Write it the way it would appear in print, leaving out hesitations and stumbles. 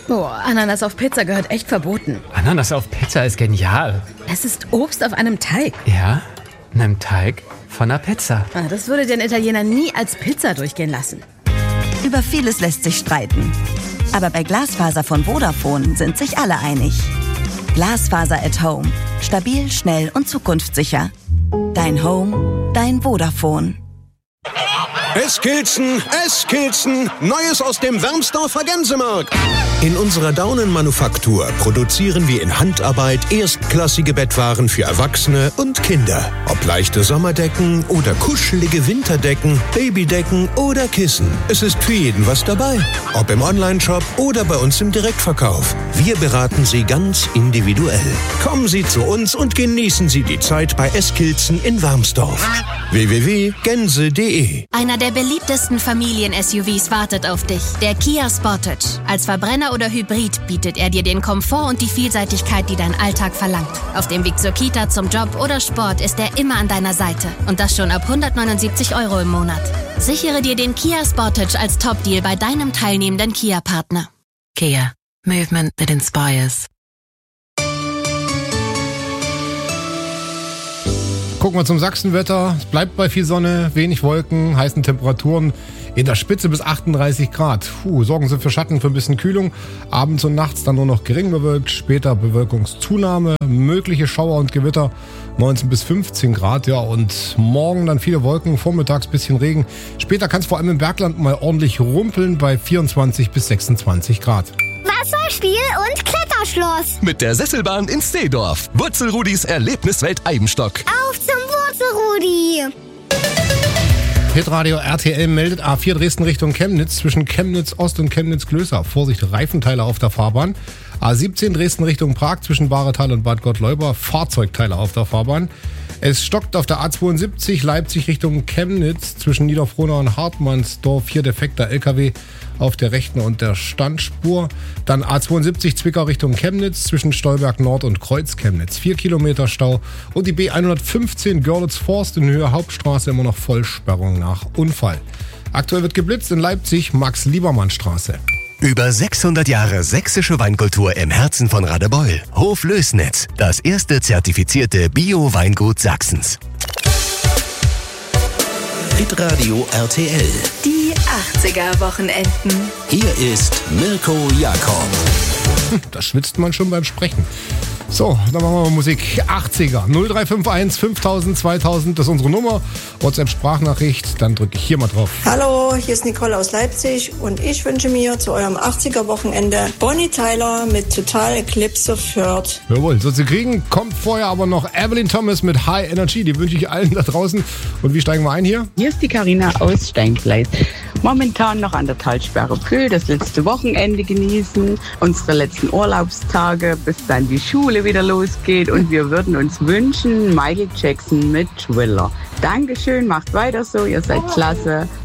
Oh, Ananas auf Pizza gehört echt verboten. Ananas auf Pizza ist genial. Es ist Obst auf einem Teig. Ja, einem Teig von einer Pizza. Das würde den Italiener nie als Pizza durchgehen lassen. Über vieles lässt sich streiten. Aber bei Glasfaser von Vodafone sind sich alle einig. Glasfaser at Home. Stabil, schnell und zukunftssicher. Dein Home, dein Vodafone. Eskilzen, Neues aus dem Wermsdorfer Gänsemarkt. In unserer Daunenmanufaktur produzieren wir in Handarbeit erstklassige Bettwaren für Erwachsene und Kinder. Ob leichte Sommerdecken oder kuschelige Winterdecken, Babydecken oder Kissen. Es ist für jeden was dabei. Ob im Onlineshop oder bei uns im Direktverkauf. Wir beraten Sie ganz individuell. Kommen Sie zu uns und genießen Sie die Zeit bei Eskilzen in Wermsdorf. www.gänse.de. Einer der beliebtesten Familien-SUVs wartet auf dich. Der Kia Sportage. Als Verbrenner oder Hybrid bietet er dir den Komfort und die Vielseitigkeit, die dein Alltag verlangt. Auf dem Weg zur Kita, zum Job oder Sport ist er immer an deiner Seite. Und das schon ab 179 € im Monat. Sichere dir den Kia Sportage als Top-Deal bei deinem teilnehmenden Kia-Partner. Kia. Movement that inspires. Gucken wir zum Sachsenwetter. Es bleibt bei viel Sonne, wenig Wolken, heißen Temperaturen in der Spitze bis 38 Grad. Sorgen Sie für Schatten, für ein bisschen Kühlung. Abends und nachts dann nur noch gering bewölkt. Später Bewölkungszunahme, mögliche Schauer und Gewitter 19 bis 15 Grad. Ja, und morgen dann viele Wolken, vormittags bisschen Regen. Später kann es vor allem im Bergland mal ordentlich rumpeln bei 24 bis 26 Grad. Wasserspiel und Kletterschloss. Mit der Sesselbahn in Steedorf. Wurzelrudis Erlebniswelt Eibenstock. Auf zum Wurzelrudi. Hitradio RTL meldet A4 Dresden Richtung Chemnitz zwischen Chemnitz Ost und Chemnitz Klößer. Vorsicht, Reifenteile auf der Fahrbahn. A17 Dresden Richtung Prag zwischen Bahretal und Bad Gottleuba. Fahrzeugteile auf der Fahrbahn. Es stockt auf der A72 Leipzig Richtung Chemnitz zwischen Niederfrohnau und Hartmannsdorf. Hier defekter LKW auf der rechten und der Standspur. Dann A72 Zwickau Richtung Chemnitz zwischen Stolberg Nord und Kreuz Chemnitz. 4 Kilometer Stau. Und die B115 Görlitz-Forst in Höhe Hauptstraße immer noch Vollsperrung nach Unfall. Aktuell wird geblitzt in Leipzig Max-Liebermann-Straße. Über 600 Jahre sächsische Weinkultur im Herzen von Radebeul. Hof Lößnitz, das erste zertifizierte Bio-Weingut Sachsens. Hitradio RTL. Die 80er-Wochenenden. Hier ist Mirko Jakob. Da schwitzt man schon beim Sprechen. So, dann machen wir mal Musik. 80er. 0351 5000 2000, das ist unsere Nummer. WhatsApp-Sprachnachricht, dann drücke ich hier mal drauf. Hallo, hier ist Nicole aus Leipzig und ich wünsche mir zu eurem 80er-Wochenende Bonnie Tyler mit Total Eclipse of Heart. Jawohl, so zu kriegen kommt vorher aber noch Evelyn Thomas mit High Energy. Die wünsche ich allen da draußen. Und wie steigen wir ein hier? Hier ist die Carina aus Steinfleiß. Momentan noch an der Talsperre Püll, das letzte Wochenende genießen, unsere letzten Urlaubstage, bis dann die Schule wieder losgeht und wir würden uns wünschen, Michael Jackson mit Thriller. Dankeschön, macht weiter so, ihr seid klasse.